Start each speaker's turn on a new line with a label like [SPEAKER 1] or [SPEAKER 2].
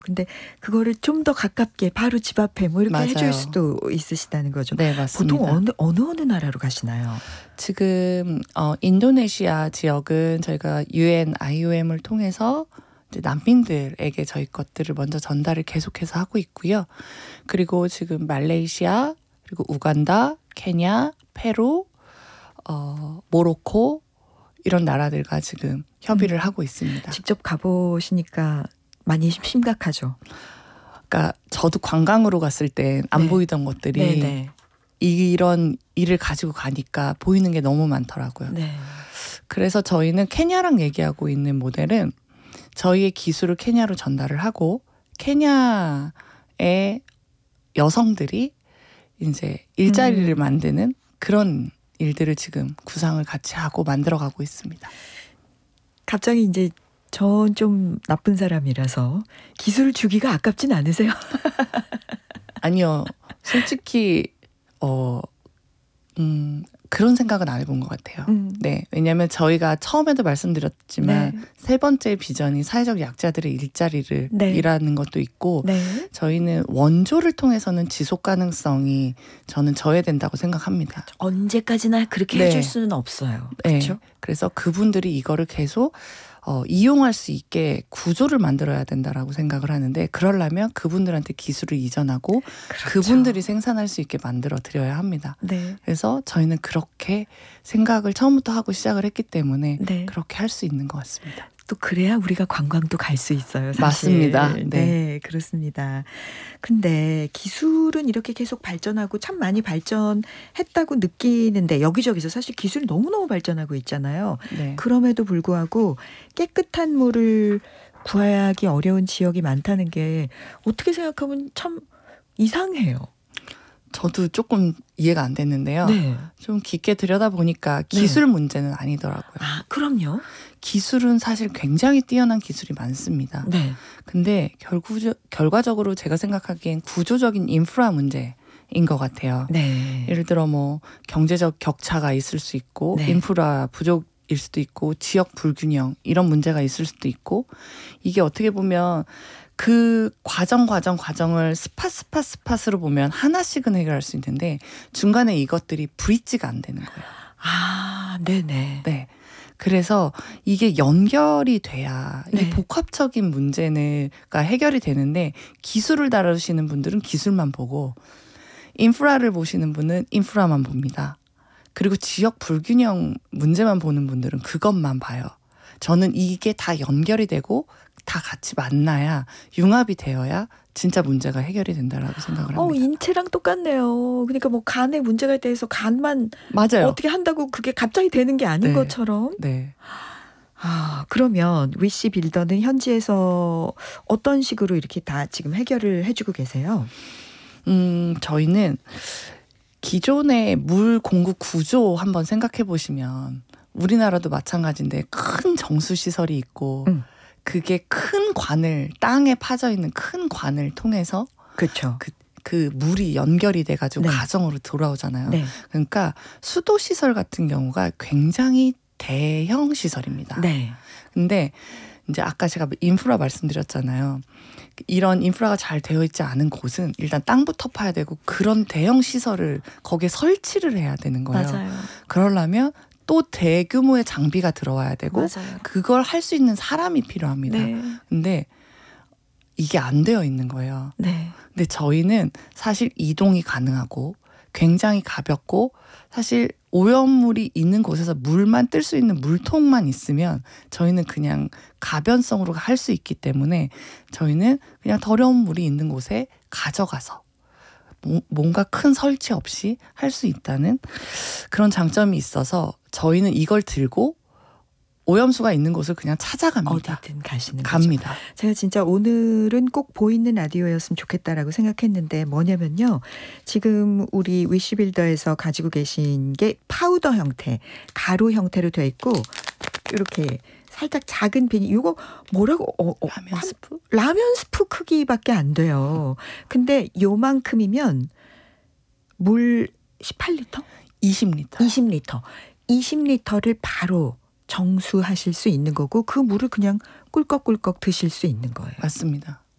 [SPEAKER 1] 근데 그거를 좀 더 가깝게 바로 집 앞에 뭐 이렇게
[SPEAKER 2] 맞아요.
[SPEAKER 1] 해줄 수도 있으시다는 거죠.
[SPEAKER 2] 네, 맞습니다.
[SPEAKER 1] 보통 어느 나라로 가시나요?
[SPEAKER 2] 지금 인도네시아 지역은 저희가 UN, IOM을 통해서 이제 난민들에게 저희 것들을 먼저 전달을 계속해서 하고 있고요. 그리고 지금 말레이시아, 그리고 우간다, 케냐, 페루, 모로코 이런 나라들과 지금 협의를 하고 있습니다.
[SPEAKER 1] 직접 가보시니까 많이 심각하죠.
[SPEAKER 2] 그러니까 저도 관광으로 갔을 때 안
[SPEAKER 1] 네.
[SPEAKER 2] 보이던 것들이
[SPEAKER 1] 네네.
[SPEAKER 2] 이런 일을 가지고 가니까 보이는 게 너무 많더라고요.
[SPEAKER 1] 네.
[SPEAKER 2] 그래서 저희는 케냐랑 얘기하고 있는 모델은 저희의 기술을 케냐로 전달을 하고 케냐의 여성들이 이제 일자리를 만드는 그런 일들을 지금 구상을 같이 하고 만들어가고 있습니다.
[SPEAKER 1] 갑자기 이제 전 좀 나쁜 사람이라서 기술 주기가 아깝진 않으세요?
[SPEAKER 2] 아니요. 솔직히 그런 생각은 안 해본 것 같아요. 네, 왜냐하면 저희가 처음에도 말씀드렸지만
[SPEAKER 1] 네.
[SPEAKER 2] 세 번째 비전이 사회적 약자들의 일자리를
[SPEAKER 1] 네.
[SPEAKER 2] 일하는 것도 있고
[SPEAKER 1] 네.
[SPEAKER 2] 저희는 원조를 통해서는 지속 가능성이 저는 져야 된다고 생각합니다.
[SPEAKER 1] 언제까지나 그렇게
[SPEAKER 2] 네.
[SPEAKER 1] 해줄 수는 없어요.
[SPEAKER 2] 네,
[SPEAKER 1] 그렇죠?
[SPEAKER 2] 그래서 그분들이 이거를 계속 이용할 수 있게 구조를 만들어야 된다라고 생각을 하는데 그러려면 그분들한테 기술을 이전하고
[SPEAKER 1] 그렇죠.
[SPEAKER 2] 그분들이 생산할 수 있게 만들어 드려야 합니다.
[SPEAKER 1] 네.
[SPEAKER 2] 그래서 저희는 그렇게 생각을 처음부터 하고 시작을 했기 때문에
[SPEAKER 1] 네.
[SPEAKER 2] 그렇게 할 수 있는 것 같습니다.
[SPEAKER 1] 또 그래야 우리가 관광도 갈 수 있어요. 사실.
[SPEAKER 2] 맞습니다. 네.
[SPEAKER 1] 네, 그렇습니다. 근데 기술은 이렇게 계속 발전하고 참 많이 발전했다고 느끼는데 여기저기서 사실 기술이 너무너무 발전하고 있잖아요.
[SPEAKER 2] 네.
[SPEAKER 1] 그럼에도 불구하고 깨끗한 물을 구하기 어려운 지역이 많다는 게 어떻게 생각하면 참 이상해요.
[SPEAKER 2] 저도 조금 이해가 안 됐는데요.
[SPEAKER 1] 네.
[SPEAKER 2] 좀 깊게 들여다보니까 기술 문제는 아니더라고요.
[SPEAKER 1] 아, 그럼요.
[SPEAKER 2] 기술은 사실 굉장히 뛰어난 기술이 많습니다.
[SPEAKER 1] 네.
[SPEAKER 2] 근데 결과적으로 제가 생각하기엔 구조적인 인프라 문제인 것 같아요.
[SPEAKER 1] 네.
[SPEAKER 2] 예를 들어 뭐 경제적 격차가 있을 수 있고
[SPEAKER 1] 네.
[SPEAKER 2] 인프라 부족일 수도 있고 지역 불균형 이런 문제가 있을 수도 있고 이게 어떻게 보면 그 과정을 스팟으로 보면 하나씩은 해결할 수 있는데 중간에 이것들이 브릿지가 안 되는 거예요.
[SPEAKER 1] 아, 네네.
[SPEAKER 2] 네. 그래서 이게 연결이 돼야
[SPEAKER 1] 네.
[SPEAKER 2] 이 복합적인 문제가 해결이 되는데 기술을 다루시는 분들은 기술만 보고 인프라를 보시는 분은 인프라만 봅니다. 그리고 지역 불균형 문제만 보는 분들은 그것만 봐요. 저는 이게 다 연결이 되고 다 같이 만나야 융합이 되어야 진짜 문제가 해결이 된다라고 생각을 합니다.
[SPEAKER 1] 인체랑 똑같네요. 그러니까 뭐 간에 문제가 대해서 간만
[SPEAKER 2] 맞아요.
[SPEAKER 1] 어떻게 한다고 그게 갑자기 되는 게 아닌
[SPEAKER 2] 네.
[SPEAKER 1] 것처럼.
[SPEAKER 2] 네.
[SPEAKER 1] 아, 그러면 위시 빌더는 현지에서 어떤 식으로 이렇게 다 지금 해결을 해주고 계세요?
[SPEAKER 2] 저희는 기존의 물 공급 구조 한번 생각해 보시면 우리나라도 마찬가지인데 큰 정수 시설이 있고 그게 큰 관을 땅에 파져 있는 큰 관을 통해서
[SPEAKER 1] 그렇죠.
[SPEAKER 2] 그 물이 연결이 돼가지고
[SPEAKER 1] 네.
[SPEAKER 2] 가정으로 돌아오잖아요.
[SPEAKER 1] 네.
[SPEAKER 2] 그러니까 수도 시설 같은 경우가 굉장히 대형 시설입니다.
[SPEAKER 1] 네.
[SPEAKER 2] 근데 이제 아까 제가 인프라 말씀드렸잖아요. 이런 인프라가 잘 되어 있지 않은 곳은 일단 땅부터 파야 되고 그런 대형 시설을 거기에 설치를 해야 되는 거예요.
[SPEAKER 1] 맞아요.
[SPEAKER 2] 그러려면 또 대규모의 장비가 들어와야 되고
[SPEAKER 1] 맞아요.
[SPEAKER 2] 그걸 할 수 있는 사람이 필요합니다.
[SPEAKER 1] 네.
[SPEAKER 2] 근데 이게 안 되어 있는 거예요.
[SPEAKER 1] 네.
[SPEAKER 2] 근데 저희는 사실 이동이 가능하고 굉장히 가볍고 사실 오염물이 있는 곳에서 물만 뜰 수 있는 물통만 있으면 저희는 그냥 가변성으로 할 수 있기 때문에 저희는 그냥 더러운 물이 있는 곳에 가져가서 뭔가 큰 설치 없이 할 수 있다는 그런 장점이 있어서 저희는 이걸 들고 오염수가 있는 곳을 그냥 찾아갑니다.
[SPEAKER 1] 어디든 가시는 거죠.
[SPEAKER 2] 갑니다.
[SPEAKER 1] 제가 진짜 오늘은 꼭 보이는 라디오였으면 좋겠다라고 생각했는데 뭐냐면요. 지금 우리 위시빌더에서 가지고 계신 게 파우더 형태, 가루 형태로 되어 있고 이렇게 살짝 작은 비닐. 이거 뭐라고?
[SPEAKER 2] 라면 스프?
[SPEAKER 1] 라면 스프 크기밖에 안 돼요. 근데 요만큼이면 물 18리터?
[SPEAKER 2] 20리터.
[SPEAKER 1] 20리터. 20리터를 바로 정수하실 수 있는 거고 그 물을 그냥 꿀꺽꿀꺽 드실 수 있는 거예요.
[SPEAKER 2] 맞습니다.